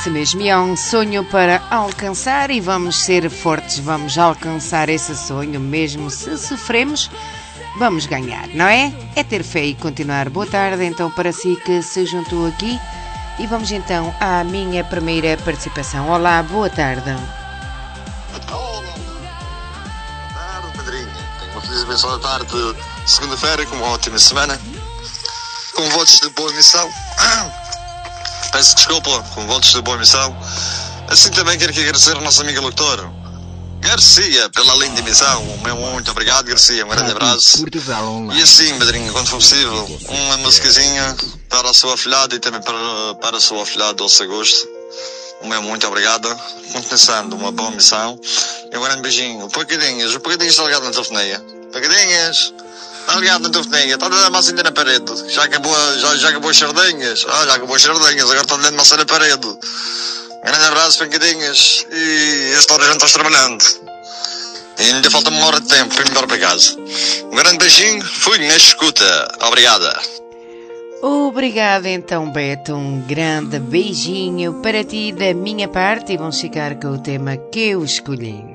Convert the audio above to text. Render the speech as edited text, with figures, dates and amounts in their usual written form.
isso mesmo, e é um sonho para alcançar e vamos ser fortes, vamos alcançar esse sonho, mesmo se sofremos, vamos ganhar, não é? É ter fé e continuar. Boa tarde, então, para si que se juntou aqui e vamos então à minha primeira participação. Olá, boa tarde. Olá, boa tarde, Pedrinho. Tenho uma feliz e abençoada tarde de segunda-feira, com uma ótima semana, com votos de boa missão. Peço desculpa, com votos de boa missão. Assim também quero aqui agradecer ao nosso amigo locutor Garcia pela linda emissão. Muito obrigado, Garcia. Um grande abraço. E assim, Pedrinho, quando for possível, uma musicazinha para o seu afilhado e também para o seu afilhado Doce Agosto. Muito obrigado. Continuando uma boa missão. E um grande beijinho. O Paquidinhas está ligado na telefonia. Paquidinhas, está ligado na telefonia. Está dando massa ainda na parede. Já acabou as sardinhas. Já acabou as sardinhas. Agora está dando massa na parede. Um grande abraço, Paquidinhas. E esta hora já não estás trabalhando. E ainda falta uma hora de tempo para ir embora para casa. Um grande beijinho. Fui na escuta. Obrigada. Obrigada então, Beto, um grande beijinho para ti da minha parte e vamos ficar com o tema que eu escolhi.